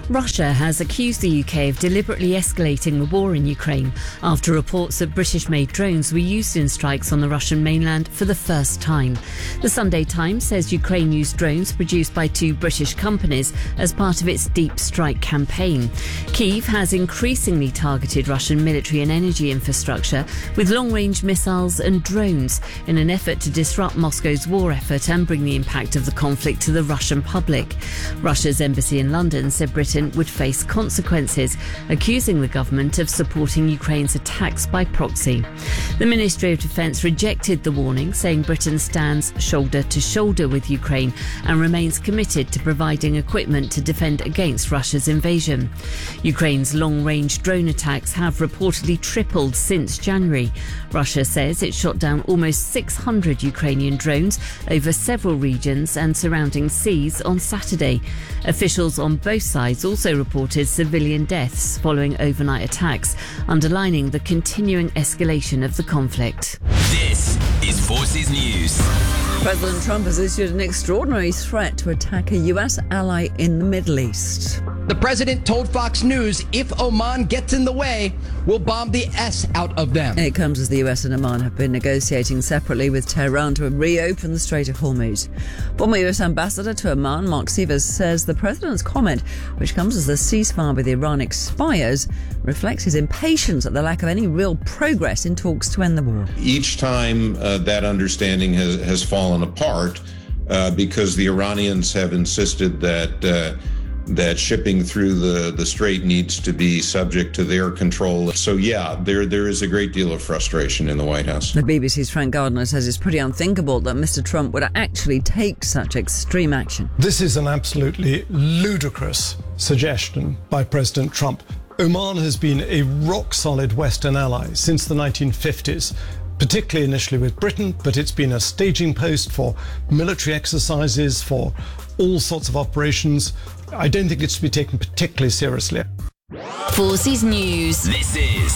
Russia has accused the UK of deliberately escalating the war in Ukraine after reports that British-made drones were used in strikes on the Russian mainland for the first time. The Sunday Times says Ukraine used drones produced by two British companies as part of its deep strike campaign. Kyiv has increasingly targeted Russian military and energy infrastructure with long-range missiles and drones in an effort to disrupt Moscow's war effort and bring the impact of the conflict to the Russian public. Russia's embassy in London said Britain would face consequences, accusing the government of supporting Ukraine's attacks by proxy. The Ministry of Defence rejected the warning, saying Britain stands shoulder to shoulder with Ukraine and remains committed to providing equipment to defend against Russia's invasion. Ukraine's long-range drone attacks have reportedly tripled since January. Russia says it shot down almost 600 Ukrainian drones over several regions and surrounding seas on Saturday. Officials on both sides also reported civilian deaths following overnight attacks, underlining the continuing escalation of the conflict. This is Forces News. President Trump has issued an extraordinary threat to attack a US ally in the Middle East. The president told Fox News if Oman gets in the way, we'll bomb the S out of them. It comes as the US and Oman have been negotiating separately with Tehran to reopen the Strait of Hormuz. Former US Ambassador to Oman, Mark Sievers, says the president's comment, which comes as the ceasefire with Iran expires, reflects his impatience at the lack of any real progress in talks to end the war. Each time that understanding has fallen apart because the Iranians have insisted that shipping through the strait needs to be subject to their control. So, yeah, there is a great deal of frustration in the White House. The BBC's Frank Gardner says it's pretty unthinkable that Mr. Trump would actually take such extreme action. This is an absolutely ludicrous suggestion by President Trump. Oman has been a rock-solid Western ally since the 1950s. Particularly initially with Britain, but it's been a staging post for military exercises, for all sorts of operations. I don't think it's to be taken particularly seriously. Forces News. This is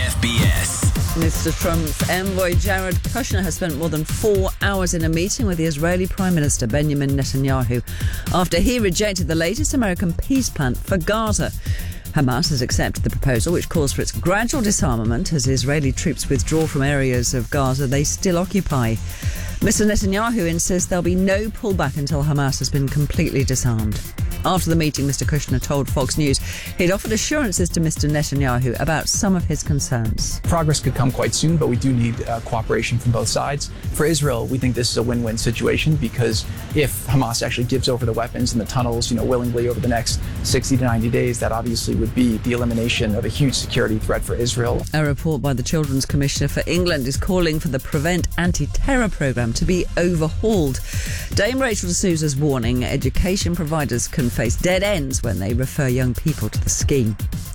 BFBS. Mr. Trump's envoy Jared Kushner has spent more than 4 hours in a meeting with the Israeli Prime Minister Benjamin Netanyahu after he rejected the latest American peace plan for Gaza. Hamas has accepted the proposal, which calls for its gradual disarmament as Israeli troops withdraw from areas of Gaza they still occupy. Mr. Netanyahu insists there'll be no pullback until Hamas has been completely disarmed. After the meeting, Mr. Kushner told Fox News he'd offered assurances to Mr. Netanyahu about some of his concerns. Progress could come quite soon, but we do need cooperation from both sides. For Israel, we think this is a win-win situation because if Hamas actually gives over the weapons and the tunnels, willingly over the next 60 to 90 days, that obviously would be the elimination of a huge security threat for Israel. A report by the Children's Commissioner for England is calling for the Prevent Anti-Terror programme to be overhauled. Dame Rachel D'Souza's warning: education providers can face dead ends when they refer young people to the scheme.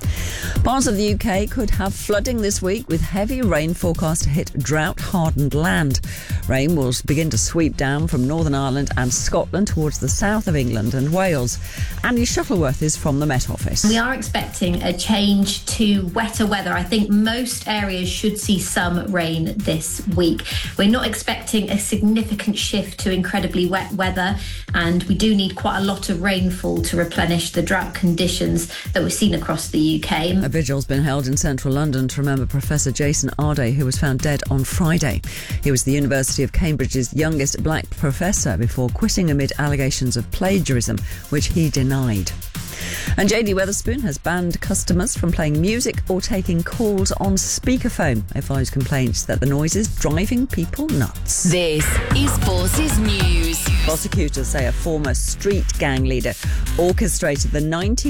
Parts of the UK could have flooding this week, with heavy rain forecast to hit drought-hardened land. Rain will begin to sweep down from Northern Ireland and Scotland towards the south of England and Wales. Annie Shuttleworth is from the Met Office. We are expecting a change to wetter weather. I think most areas should see some rain this week. We're not expecting a significant shift to incredibly wet weather, and we do need quite a lot of rainfall to replenish the drought conditions that we've seen across the UK. A vigil's been held in central London to remember Professor Jason Arday, who was found dead on Friday. He was the University of Cambridge's youngest black professor before quitting amid allegations of plagiarism, which he denied. And JD Wetherspoon has banned customers from playing music or taking calls on speakerphone. It follows complaints that the noise is driving people nuts. This is Forces News. Prosecutors say a former street gang leader orchestrated the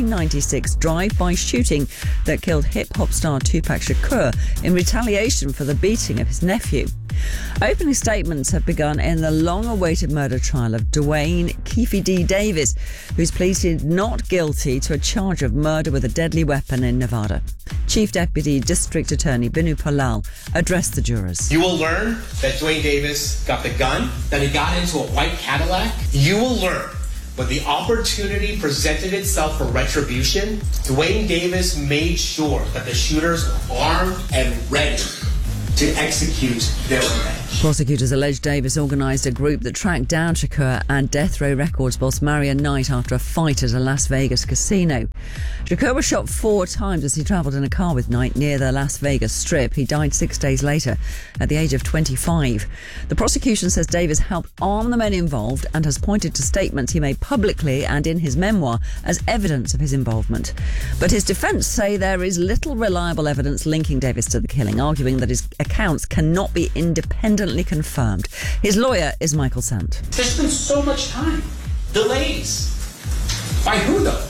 1996 drive-by shooting that killed hip-hop star Tupac Shakur in retaliation for the beating of his nephew. Opening statements have begun in the long-awaited murder trial of Dwayne Keefe D. Davis, who's pleaded not guilty to a charge of murder with a deadly weapon in Nevada. Chief Deputy District Attorney Binu Palal addressed the jurors. You will learn that Dwayne Davis got the gun, then he got into a white Cadillac. You will learn when the opportunity presented itself for retribution, Dwayne Davis made sure that the shooters were armed and ready to execute their revenge. Prosecutors allege Davis organised a group that tracked down Shakur and Death Row Records boss Marion Knight after a fight at a Las Vegas casino. Shakur was shot 4 times as he travelled in a car with Knight near the Las Vegas Strip. He died 6 days later at the age of 25. The prosecution says Davis helped arm the men involved and has pointed to statements he made publicly and in his memoir as evidence of his involvement. But his defence say there is little reliable evidence linking Davis to the killing, arguing that his accounts cannot be independently confirmed. His lawyer is Michael Sant. There's been so much time. Delays. By who, though?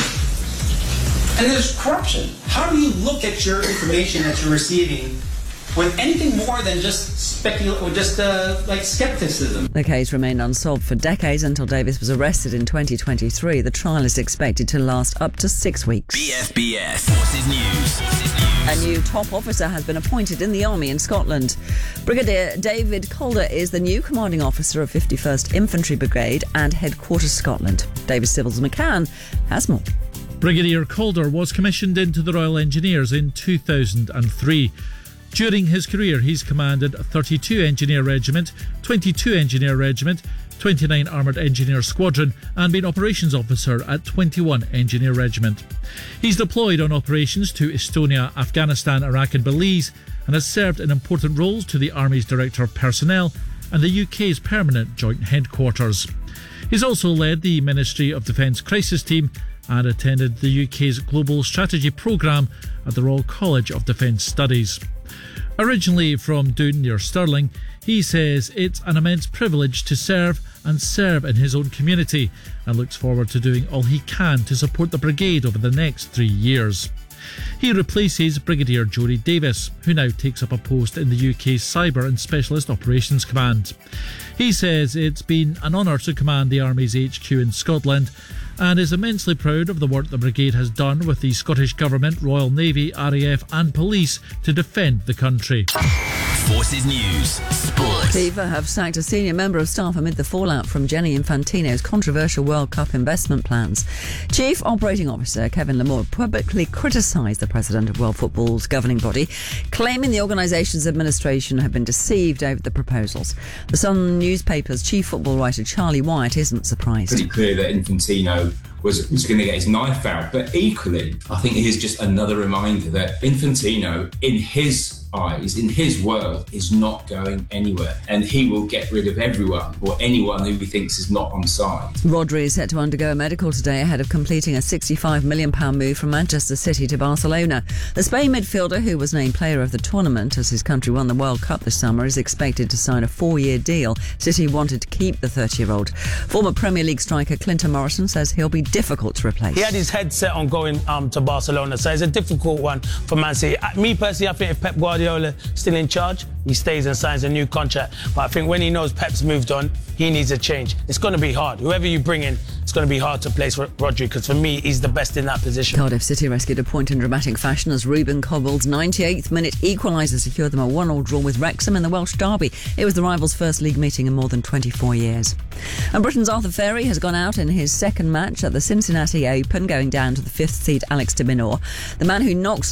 And there's corruption. How do you look at your information that you're receiving with anything more than just skepticism? The case remained unsolved for decades until Davis was arrested in 2023. The trial is expected to last up to 6 weeks. BFBS Forces News. A new top officer has been appointed in the army in Scotland. Brigadier David Calder is the new commanding officer of 51st Infantry Brigade and Headquarters Scotland. David Civils McCann has more. Brigadier Calder was commissioned into the Royal Engineers in 2003. During his career, he's commanded 32 Engineer Regiment, 22 Engineer Regiment, 29 Armoured Engineer Squadron and been Operations Officer at 21 Engineer Regiment. He's deployed on operations to Estonia, Afghanistan, Iraq and Belize and has served in important roles to the Army's Director of Personnel and the UK's Permanent Joint Headquarters. He's also led the Ministry of Defence Crisis Team and attended the UK's Global Strategy Programme at the Royal College of Defence Studies. Originally from Doon near Stirling, he says it's an immense privilege to serve in his own community and looks forward to doing all he can to support the brigade over the next 3 years. He replaces Brigadier Jodie Davis, who now takes up a post in the UK's Cyber and Specialist Operations Command. He says it's been an honour to command the Army's HQ in Scotland and is immensely proud of the work the brigade has done with the Scottish Government, Royal Navy, RAF and police to defend the country. Forces News Sport. FIFA have sacked a senior member of staff amid the fallout from Gianni Infantino's controversial World Cup investment plans. Chief Operating Officer Kevin Lamore publicly criticised the president of World Football's governing body, claiming the organisation's administration had been deceived over the proposals. The Sun newspaper's chief football writer Charlie Wyatt isn't surprised. Pretty clear that Infantino was going to get his knife out, but equally, I think it is just another reminder that Infantino, in his eyes, in his world, is not going anywhere, and he will get rid of everyone or anyone who he thinks is not on side. Rodri is set to undergo a medical today ahead of completing a £65 million move from Manchester City to Barcelona. The Spain midfielder, who was named player of the tournament as his country won the World Cup this summer, is expected to sign a 4-year deal. City wanted to keep the 30-year-old. Former Premier League striker Clinton Morrison says he'll be difficult to replace. He had his head set on going to Barcelona, so it's a difficult one for Man City. Me personally, I think if Pep Guardiola still in charge, he stays and signs a new contract. But I think when he knows Pep's moved on, he needs a change. It's going to be hard. Whoever you bring in, it's going to be hard to place Rodri, because for me, he's the best in that position. Cardiff City rescued a point in dramatic fashion as Ruben Cobble's 98th minute equaliser secured them a 1-1 draw with Wrexham in the Welsh derby. It was the rivals' first league meeting in more than 24 years. And Britain's Arthur Ferry has gone out in his second match at the Cincinnati Open, going down to the 5th seed Alex de Minaur. The man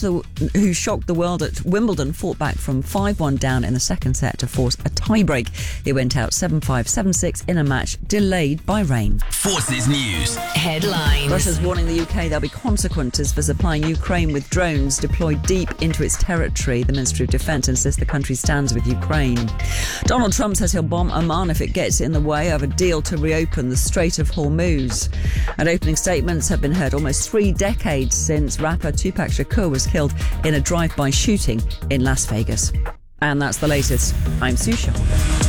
who shocked the world at Wimbledon fought back from 5-1 down in the second set to force a tie-break. He went out 7-5, 7-6 in a match delayed by rain. Forces News Headlines. Russia's warning the UK there'll be consequences for supplying Ukraine with drones deployed deep into its territory. The Ministry of Defence insists the country stands with Ukraine. Donald Trump says he'll bomb Oman if it gets in the way of a deal to reopen the Strait of Hormuz. And opening statements have been heard almost 3 decades since rapper Tupac Shakur was killed in a drive-by shooting in Las Vegas. And that's the latest. I'm Sue Shaw.